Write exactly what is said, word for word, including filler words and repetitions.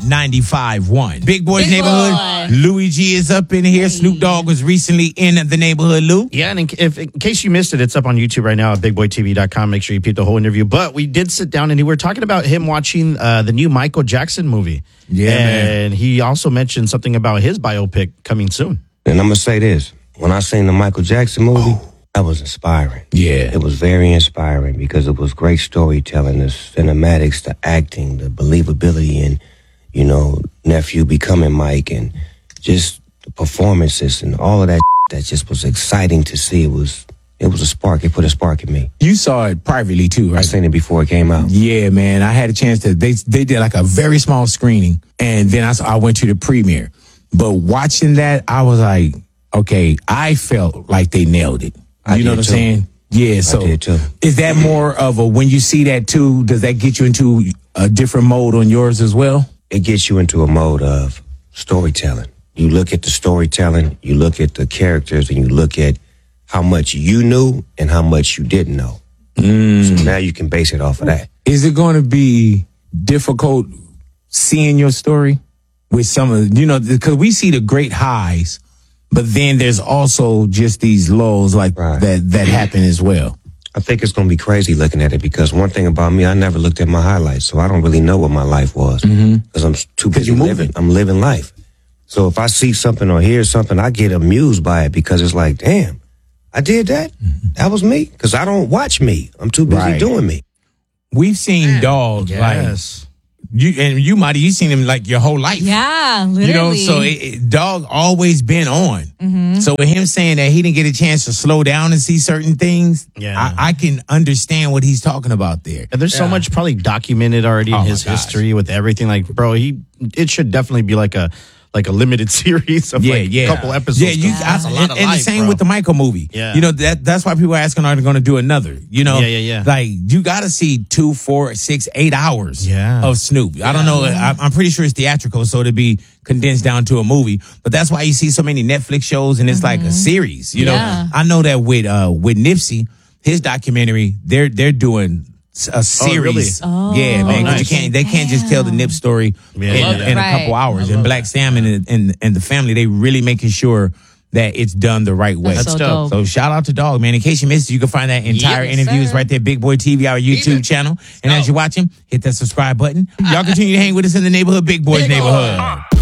ninety-five point one. Big Boy's Big Neighborhood. Boy. Louis G is up in here. Snoop Dogg was recently in the neighborhood, Lou. Yeah, and in, if, in case you missed it, it's up on YouTube right now at big boy t v dot com. Make sure you peep the whole interview. But we did sit down and we were talking about him watching uh, the new Michael Jackson movie. Yeah, and man. he also mentioned something about his biopic coming soon. And I'm going to say this. When I seen the Michael Jackson movie, that was inspiring. Yeah. It was very inspiring because it was great storytelling, the cinematics, the acting, the believability in, you know, nephew becoming Mike, and just the performances and all of that that just was exciting to see. It was it was a spark. It put a spark in me. You saw it privately too, I right? seen it before it came out. Yeah, man. I had a chance to, they they did like a very small screening, and then I, saw, I went to the premiere. But watching that, I was like, okay, I felt like they nailed it. I you know did what I'm too. saying? Yeah, so did too. Is that more of a, when you see that too, does that get you into a different mode on yours as well? It gets you into a mode of storytelling. You look at the storytelling, you look at the characters, and you look at how much you knew and how much you didn't know. Mm. So now you can base it off of that. Is it going to be difficult seeing your story with some of, you know, because we see the great highs, but then there's also just these lows like Right. that that happen as well. I think it's going to be crazy looking at it because one thing about me, I never looked at my highlights, so I don't really know what my life was because I'm too busy you're moving. living. I'm living life. So if I see something or hear something, I get amused by it because it's like, damn, I did that? That was me? Because I don't watch me. I'm too busy Right. doing me. We've seen Dog, Yes. like, you and you, Marty, you've seen him like your whole life. Yeah, literally. You know, so it, it, Dog always been on. Mm-hmm. So with him saying that he didn't get a chance to slow down and see certain things, Yeah. I, I can understand what he's talking about there. And there's so much probably documented already Oh, in my his gosh. history with everything. Like, bro, he it should definitely be like a like a limited series of Yeah, like yeah, a couple episodes. Yeah, you, That's I, a lot and, of and life, the same bro. with the Michael movie. Yeah. You know that that's why people are asking, are they going to do another? You know, Yeah, yeah, yeah. Like you got to see two, four, six, eight hours. Yeah. of Snoop. I don't know. I, I'm pretty sure it's theatrical, so to be condensed down to a movie. But that's why you see so many Netflix shows, and it's like a series. You Yeah. know, I know that with uh with Nipsey, his documentary, they're they're doing a series. Oh, yeah, man. 'cause nice. you can't they can't just tell the Nip story Yeah, in, love in that. a Right. couple hours. And Black Sam and, and and the family, they really making sure that it's done the right way. That's That's so dope. dope. So shout out to Dog, man. In case you missed it, you can find that entire Yes, interview. It's sir. right there, Big Boy T V, our YouTube channel. And as you're watching, hit that subscribe button. Y'all continue to hang with us in the neighborhood, Big Boy's Neighborhood.